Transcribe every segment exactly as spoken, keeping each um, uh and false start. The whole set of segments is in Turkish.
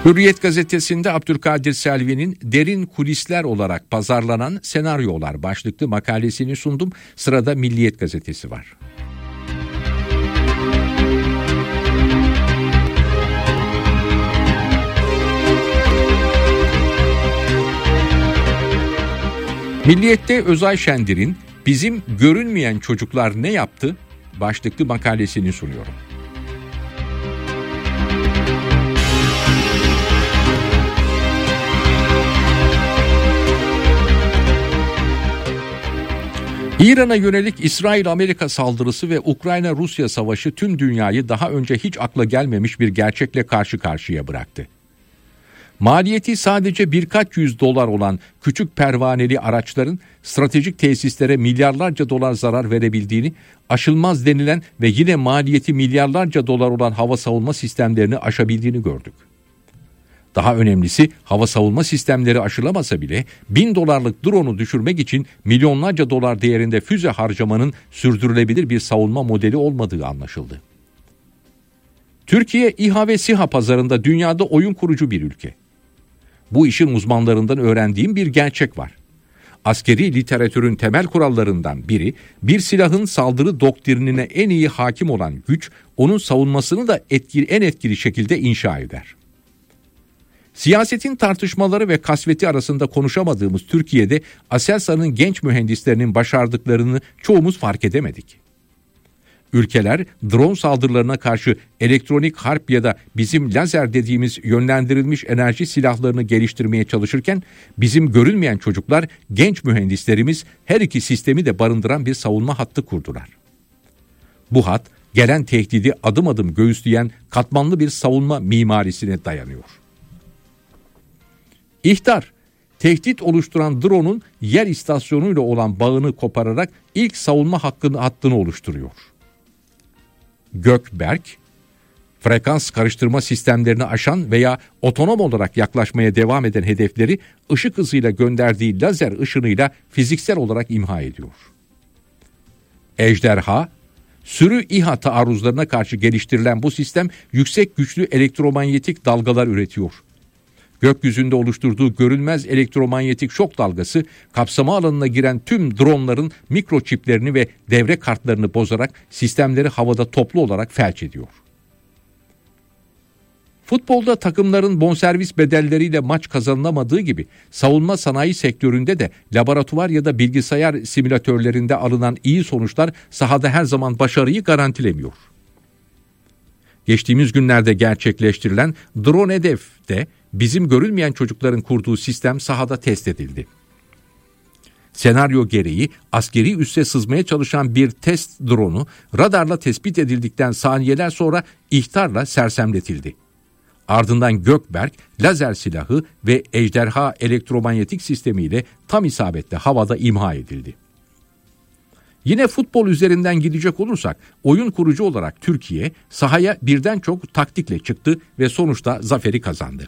Hürriyet gazetesinde Abdülkadir Selvi'nin derin kulisler olarak pazarlanan senaryolar başlıklı makalesini sundum. Sırada Milliyet gazetesi var. Milliyet'te Özay Şendir'in "Bizim görünmeyen çocuklar ne yaptı?" başlıklı makalesini sunuyorum. İran'a yönelik İsrail-Amerika saldırısı ve Ukrayna-Rusya savaşı tüm dünyayı daha önce hiç akla gelmemiş bir gerçekle karşı karşıya bıraktı. Maliyeti sadece birkaç yüz dolar olan küçük pervaneli araçların stratejik tesislere milyarlarca dolar zarar verebildiğini, aşılmaz denilen ve yine maliyeti milyarlarca dolar olan hava savunma sistemlerini aşabildiğini gördük. Daha önemlisi, hava savunma sistemleri aşılamasa bile bin dolarlık drone'u düşürmek için milyonlarca dolar değerinde füze harcamanın sürdürülebilir bir savunma modeli olmadığı anlaşıldı. Türkiye, İHA ve SİHA pazarında dünyada oyun kurucu bir ülke. Bu işin uzmanlarından öğrendiğim bir gerçek var. Askeri literatürün temel kurallarından biri, bir silahın saldırı doktrinine en iyi hakim olan güç, onun savunmasını da etkili, en etkili şekilde inşa eder. Siyasetin tartışmaları ve kasveti arasında konuşamadığımız Türkiye'de Aselsan'ın genç mühendislerinin başardıklarını çoğumuz fark edemedik. Ülkeler drone saldırılarına karşı elektronik harp ya da bizim lazer dediğimiz yönlendirilmiş enerji silahlarını geliştirmeye çalışırken bizim görünmeyen çocuklar, genç mühendislerimiz her iki sistemi de barındıran bir savunma hattı kurdular. Bu hat gelen tehdidi adım adım göğüsleyen katmanlı bir savunma mimarisine dayanıyor. İhtar, tehdit oluşturan drone'un yer istasyonuyla olan bağını kopararak ilk savunma hakkını hattını oluşturuyor. Gökberk, frekans karıştırma sistemlerini aşan veya otonom olarak yaklaşmaya devam eden hedefleri ışık hızıyla gönderdiği lazer ışınıyla fiziksel olarak imha ediyor. Ejderha, sürü İHA taarruzlarına karşı geliştirilen bu sistem yüksek güçlü elektromanyetik dalgalar üretiyor. Gökyüzünde oluşturduğu görünmez elektromanyetik şok dalgası kapsama alanına giren tüm dronların mikroçiplerini ve devre kartlarını bozarak sistemleri havada toplu olarak felç ediyor. Futbolda takımların bonservis bedelleriyle maç kazanılamadığı gibi savunma sanayi sektöründe de laboratuvar ya da bilgisayar simülatörlerinde alınan iyi sonuçlar sahada her zaman başarıyı garantilemiyor. Geçtiğimiz günlerde gerçekleştirilen Drone Hedef'te bizim görülmeyen çocukların kurduğu sistem sahada test edildi. Senaryo gereği askeri üsse sızmaya çalışan bir test drone'u radarla tespit edildikten saniyeler sonra ihtarla sersemletildi. Ardından Gökberk lazer silahı ve ejderha elektromanyetik sistemiyle tam isabetle havada imha edildi. Yine futbol üzerinden gidecek olursak oyun kurucu olarak Türkiye sahaya birden çok taktikle çıktı ve sonuçta zaferi kazandı.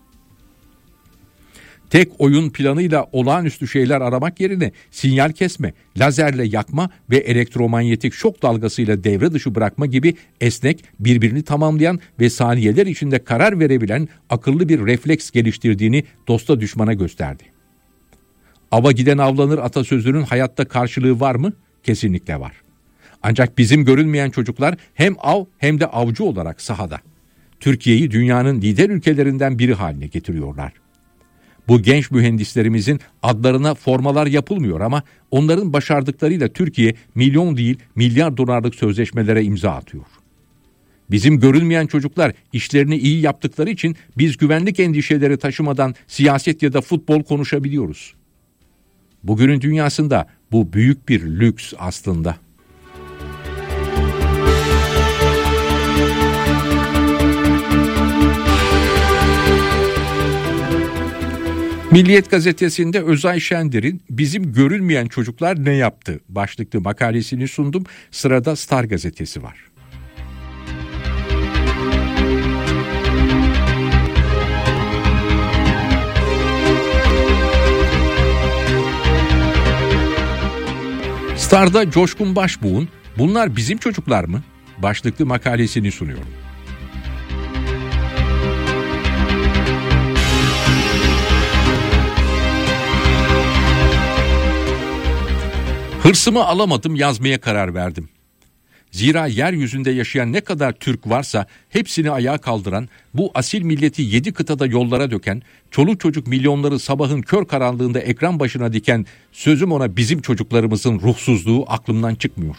Tek oyun planıyla olağanüstü şeyler aramak yerine sinyal kesme, lazerle yakma ve elektromanyetik şok dalgasıyla devre dışı bırakma gibi esnek, birbirini tamamlayan ve saniyeler içinde karar verebilen akıllı bir refleks geliştirdiğini dosta düşmana gösterdi. Ava giden avlanır atasözünün hayatta karşılığı var mı? Kesinlikle var. Ancak bizim görünmeyen çocuklar hem av hem de avcı olarak sahada. Türkiye'yi dünyanın lider ülkelerinden biri haline getiriyorlar. Bu genç mühendislerimizin adlarına formalar yapılmıyor ama onların başardıklarıyla Türkiye milyon değil milyar dolarlık sözleşmelere imza atıyor. Bizim görünmeyen çocuklar işlerini iyi yaptıkları için biz güvenlik endişeleri taşımadan siyaset ya da futbol konuşabiliyoruz. Bugünün dünyasında bu büyük bir lüks aslında. Milliyet gazetesinde Özay Şendir'in "Bizim görülmeyen çocuklar ne yaptı?" başlıklı makalesini sundum. Sırada Star gazetesi var. Star'da Coşkun Başbuğ'un "Bunlar bizim çocuklar mı?" başlıklı makalesini sunuyorum. Hırsımı alamadım, yazmaya karar verdim. Zira yeryüzünde yaşayan ne kadar Türk varsa hepsini ayağa kaldıran, bu asil milleti yedi kıtada yollara döken, çoluk çocuk milyonları sabahın kör karanlığında ekran başına diken, sözüm ona bizim çocuklarımızın ruhsuzluğu aklımdan çıkmıyor.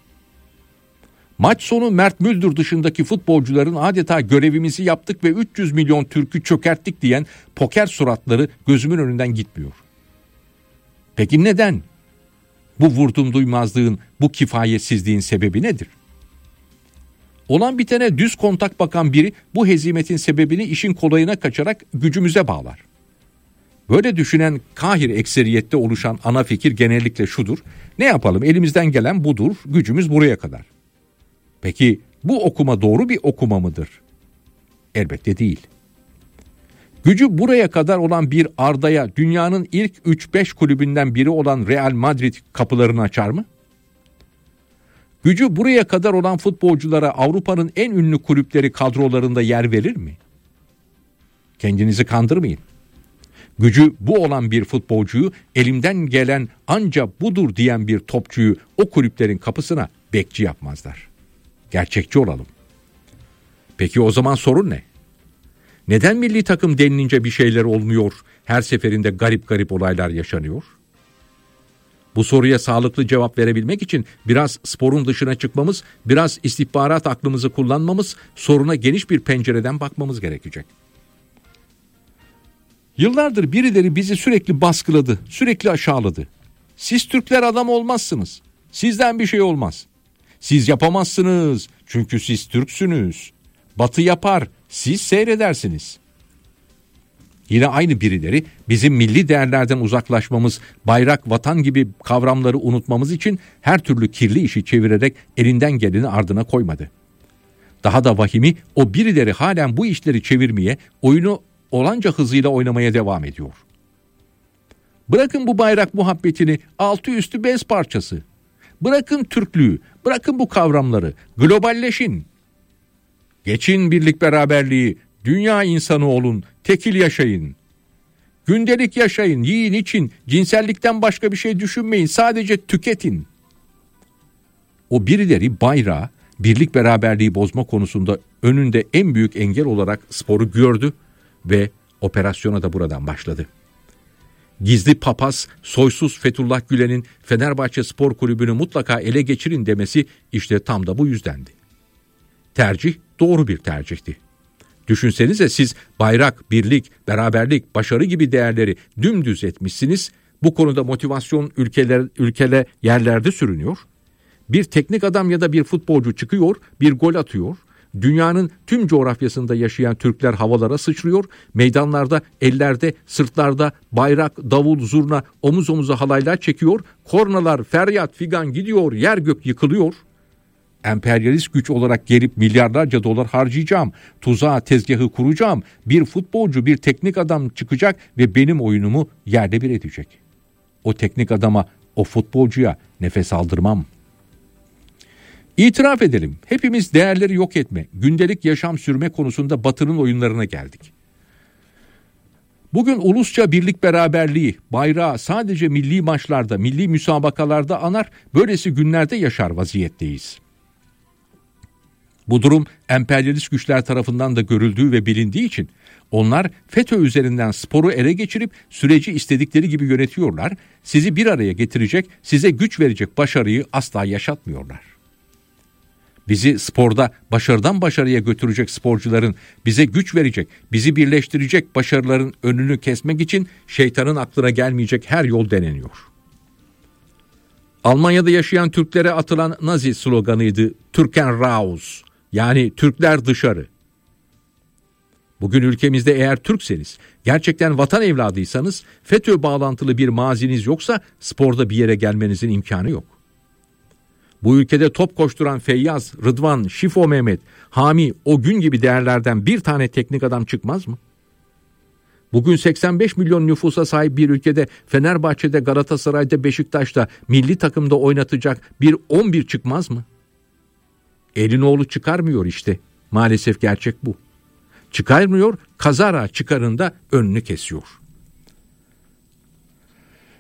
Maç sonu Mert Müldür dışındaki futbolcuların adeta görevimizi yaptık ve üç yüz milyon Türk'ü çökerttik diyen poker suratları gözümün önünden gitmiyor. Peki neden? Bu vurdum duymazlığın, bu kifayetsizliğin sebebi nedir? Olan bitene düz kontak bakan biri bu hezimetin sebebini işin kolayına kaçarak gücümüze bağlar. Böyle düşünen kahir ekseriyette oluşan ana fikir genellikle şudur: ne yapalım, elimizden gelen budur, gücümüz buraya kadar. Peki bu okuma doğru bir okuma mıdır? Elbette değil. Gücü buraya kadar olan bir Arda'ya dünyanın ilk üç beş kulübünden biri olan Real Madrid kapılarını açar mı? Gücü buraya kadar olan futbolculara Avrupa'nın en ünlü kulüpleri kadrolarında yer verir mi? Kendinizi kandırmayın. Gücü bu olan bir futbolcuyu, elimden gelen anca budur diyen bir topçuyu o kulüplerin kapısına bekçi yapmazlar. Gerçekçi olalım. Peki o zaman sorun ne? Neden milli takım denilince bir şeyler olmuyor, her seferinde garip garip olaylar yaşanıyor? Bu soruya sağlıklı cevap verebilmek için biraz sporun dışına çıkmamız, biraz istihbarat aklımızı kullanmamız, soruna geniş bir pencereden bakmamız gerekecek. Yıllardır birileri bizi sürekli baskıladı, sürekli aşağıladı. Siz Türkler adam olmazsınız. Sizden bir şey olmaz. Siz yapamazsınız çünkü siz Türksünüz. Batı yapar, siz seyredersiniz. Yine aynı birileri bizim milli değerlerden uzaklaşmamız, bayrak, vatan gibi kavramları unutmamız için her türlü kirli işi çevirerek elinden geleni ardına koymadı. Daha da vahimi, o birileri halen bu işleri çevirmeye, oyunu olanca hızıyla oynamaya devam ediyor. Bırakın bu bayrak muhabbetini, altı üstü bez parçası. Bırakın Türklüğü, bırakın bu kavramları, globalleşin. Geçin birlik beraberliği, dünya insanı olun, tekil yaşayın. Gündelik yaşayın, yiyin için, cinsellikten başka bir şey düşünmeyin, sadece tüketin. O birileri bayrağı, birlik beraberliği bozma konusunda önünde en büyük engel olarak sporu gördü ve operasyona da buradan başladı. Gizli papaz, soysuz Fethullah Gülen'in Fenerbahçe Spor Kulübü'nü mutlaka ele geçirin demesi işte tam da bu yüzdendi. Tercih doğru bir tercihti. Düşünsenize, siz bayrak, birlik, beraberlik, başarı gibi değerleri dümdüz etmişsiniz. Bu konuda motivasyon ülkeler, ülkele yerlerde sürünüyor. Bir teknik adam ya da bir futbolcu çıkıyor, bir gol atıyor. Dünyanın tüm coğrafyasında yaşayan Türkler havalara sıçrıyor. Meydanlarda, ellerde, sırtlarda bayrak, davul, zurna, omuz omuza halaylar çekiyor. Kornalar, feryat, figan gidiyor, yer gök yıkılıyor. Emperyalist güç olarak gelip milyarlarca dolar harcayacağım, tuzağa tezgahı kuracağım, bir futbolcu, bir teknik adam çıkacak ve benim oyunumu yerle bir edecek. O teknik adama, o futbolcuya nefes aldırmam. İtiraf edelim, hepimiz değerleri yok etme, gündelik yaşam sürme konusunda Batı'nın oyunlarına geldik. Bugün ulusça birlik beraberliği, bayrağı sadece milli maçlarda, milli müsabakalarda anar, böylesi günlerde yaşar vaziyetteyiz. Bu durum emperyalist güçler tarafından da görüldüğü ve bilindiği için onlar FETÖ üzerinden sporu ele geçirip süreci istedikleri gibi yönetiyorlar, sizi bir araya getirecek, size güç verecek başarıyı asla yaşatmıyorlar. Bizi sporda başarıdan başarıya götürecek sporcuların, bize güç verecek, bizi birleştirecek başarıların önünü kesmek için şeytanın aklına gelmeyecek her yol deneniyor. Almanya'da yaşayan Türklere atılan Nazi sloganıydı Türken raus, yani Türkler dışarı. Bugün ülkemizde eğer Türkseniz, gerçekten vatan evladıysanız, FETÖ bağlantılı bir maziniz yoksa sporda bir yere gelmenizin imkanı yok. Bu ülkede top koşturan Feyyaz, Rıdvan, Şifo Mehmet, Hami, o gün gibi değerlerden bir tane teknik adam çıkmaz mı? Bugün seksen beş milyon nüfusa sahip bir ülkede Fenerbahçe'de, Galatasaray'da, Beşiktaş'ta milli takımda oynatacak bir on bir çıkmaz mı? Elinoğlu çıkarmıyor işte. Maalesef gerçek bu. Çıkarmıyor, kazara çıkarında önünü kesiyor.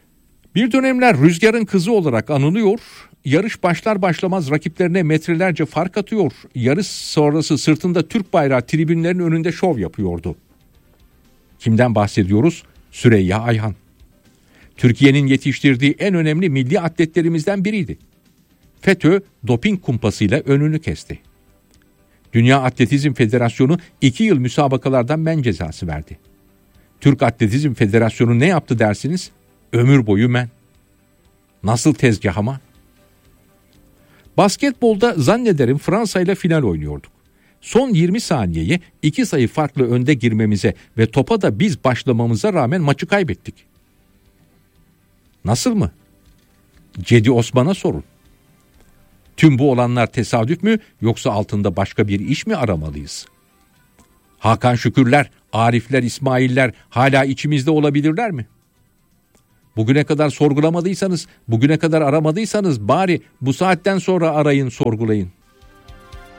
Bir dönemler Rüzgar'ın kızı olarak anılıyor, yarış başlar başlamaz rakiplerine metrelerce fark atıyor, yarış sonrası sırtında Türk bayrağı tribünlerin önünde şov yapıyordu. Kimden bahsediyoruz? Süreyya Ayhan. Türkiye'nin yetiştirdiği en önemli milli atletlerimizden biriydi. FETÖ doping kumpasıyla önünü kesti. Dünya Atletizm Federasyonu iki yıl müsabakalardan men cezası verdi. Türk Atletizm Federasyonu ne yaptı dersiniz? Ömür boyu men. Nasıl tezgah ama? Basketbolda zannederim Fransa ile final oynuyorduk. Son yirmi saniyeye iki sayı farklı önde girmemize ve topa da biz başlamamıza rağmen maçı kaybettik. Nasıl mı? Cedi Osman'a sorun. Tüm bu olanlar tesadüf mü yoksa altında başka bir iş mi aramalıyız? Hakan Şükürler, Arifler, İsmailler hala içimizde olabilirler mi? Bugüne kadar sorgulamadıysanız, bugüne kadar aramadıysanız bari bu saatten sonra arayın, sorgulayın.